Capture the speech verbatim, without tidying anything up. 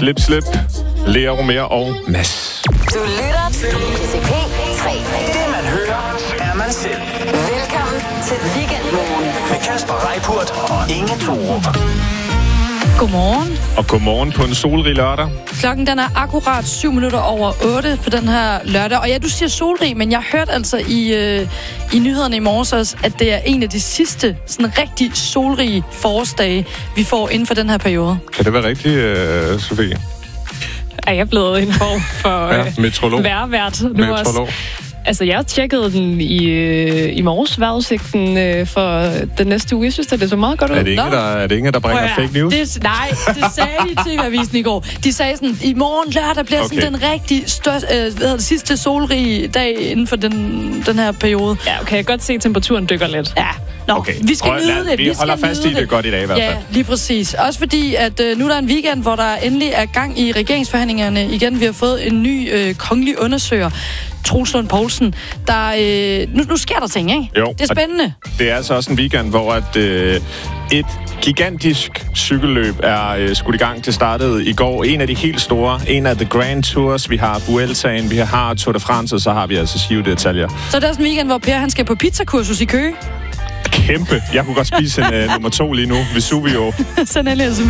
Slip, slip. Lea Romero og Mads. Du lytter til P tre. Det man hører, er man selv. Velkommen til Weekendmorgen Med Kasper Reippurt og Inge Thorup. Godmorgen. Og godmorgen på en solrig lørdag. Klokken den er akkurat syv minutter over otte på den her lørdag. Og ja, du siger solrig, men jeg hørte altså i, øh, i nyhederne i morges også, at det er en af de sidste sådan rigtig solrige forårsdage, vi får inden for den her periode. Kan det være rigtigt, øh, Sofie? Er jeg blevet en form for Ja, øh, meteorolog. vejrvært nu Meteorolog. også? Altså, jeg tjekkede den i, øh, i morges, vejrudsigten øh, for den næste uge. Jeg synes, at det så meget godt ud. Er det Inge, der, er det Inge, der bringer Prøv at- fake news? Det, nej, det sagde de til avisen i går. De sagde sådan, i morgen lørdag bliver okay. sådan Okay. den rigtig største, øh, hvad hedder det, sidste solrige dag inden for den, den her periode. Ja, okay, jeg kan godt se, at temperaturen dykker lidt. Ja, nå, Okay. vi skal Prøv, nyde lad- det. vi holder skal fast nyde i det godt i dag i hvert fald. Ja, lige præcis. Også fordi, at øh, nu er der en weekend, hvor der endelig er gang i regeringsforhandlingerne igen. Vi har fået en ny øh, kongelig undersøger, Troels Lund Poulsen. Der, øh, nu, nu sker der ting, ikke? Jo, Det er spændende. Det er altså også en weekend, hvor at, øh, et gigantisk cykelløb er øh, skudt i gang. Det startede i går. En af de helt store. En af The Grand Tours. Vi har Vueltaen, vi har Tour de France, og så har vi altså Giro d'Italia. Så det er sådan en weekend, hvor Per han skal på pizzakursus i Køge. Kæmpe. Jeg kunne godt spise en øh, nummer to lige nu. Vesuvio. Sådan er det